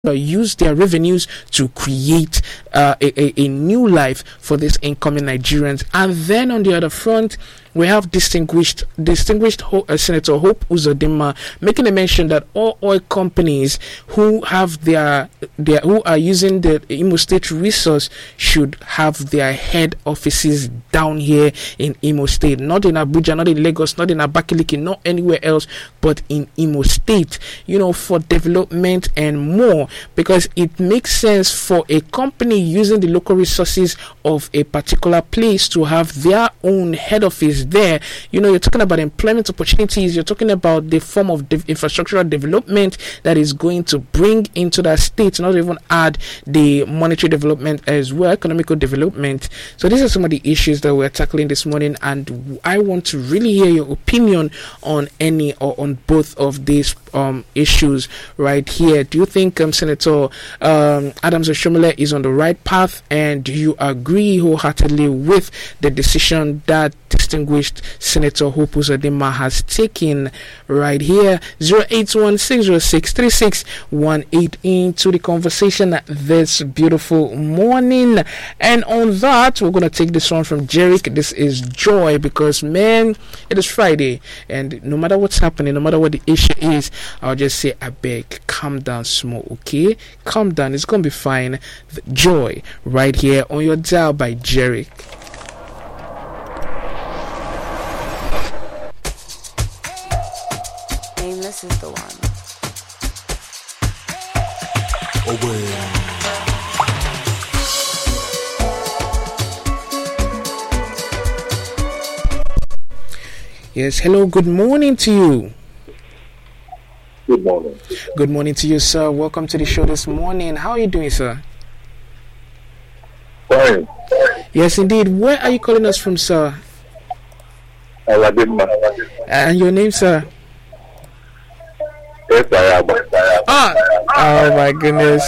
use their revenues to create a new life for these incoming Nigerians. And then on the other front, we have distinguished Senator Hope Uzodinma making a mention that all oil companies who have who are using the Imo State resource should have their head offices down here in Imo State, not in Abuja, not in Lagos, not in Abakaliki, not anywhere else, but in Imo State, for development and more, because it makes sense for a company using the local resources of a particular place to have their own head office there. You're talking about employment opportunities, you're talking about the form of infrastructural development that is going to bring into that state, not even add the monetary development as well, economical development. So these are some of the issues that we're tackling this morning, and I want to really hear your opinion on any or on both of these issues right here. Do you think Senator Adams Oshiomhole is on the right path, and do you agree wholeheartedly with the decision that distinguished Senator Hope Uzodinma has taken right here? 08160636118 into the conversation this beautiful morning. And on that, we're going to take this one from Jerick. This is joy, because man, it is Friday, and no matter what's happening, no matter what the issue is, I'll just say, I beg, calm down small, okay? Calm down, it's going to be fine. Joy right here on your dial by Jerick. This is the one. Yes, hello, good morning to you. Good morning. Good morning to you, sir. Welcome to the show this morning. How are you doing, sir? Fine. Yes, indeed. Where are you calling us from, sir? Aladima. And your name, sir? Yes, I am. Oh my goodness.